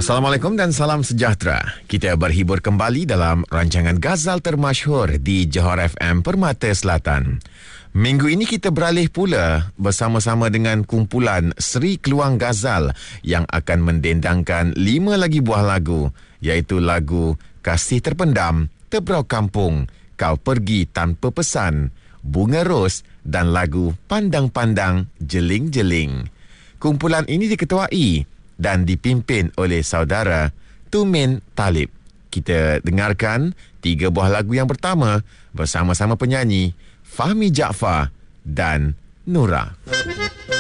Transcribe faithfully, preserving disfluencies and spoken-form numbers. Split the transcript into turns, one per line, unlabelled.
Assalamualaikum dan salam sejahtera. Kita berhibur kembali dalam rancangan Ghazal termasyhur di Johor F M Permata Selatan. Minggu ini kita beralih pula bersama-sama dengan kumpulan Seri Keluang Ghazal yang akan mendendangkan lima lagi buah lagu, iaitu lagu Kasih Terpendam, Tebrau Kampung, Kau Pergi Tanpa Pesan, Bunga Ros dan lagu Pandang-Pandang Jeling-Jeling. Kumpulan ini diketuai dan dipimpin oleh saudara Tumin Talib. Kita dengarkan tiga buah lagu yang pertama bersama-sama penyanyi Fahmi Jaafar dan Nura.